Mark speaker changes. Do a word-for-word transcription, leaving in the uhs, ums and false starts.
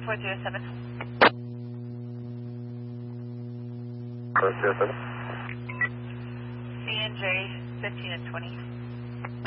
Speaker 1: four zero seven.
Speaker 2: four zero seven.
Speaker 1: C N J fifteen and twenty.